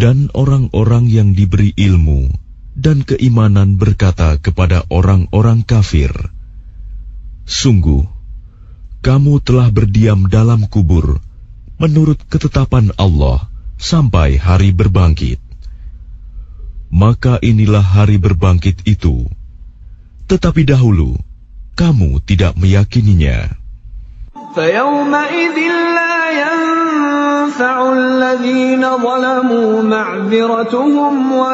Dan orang-orang yang diberi ilmu dan keimanan berkata kepada orang-orang kafir, "Sungguh, kamu telah berdiam dalam kubur menurut ketetapan Allah sampai hari berbangkit. Maka inilah hari berbangkit itu. Tetapi dahulu, kamu tidak meyakininya." فَيَوْمَئِذٍ لَا يَنفَعُ الَّذِينَ ظَلَمُوا مَعْذِرَتُهُمْ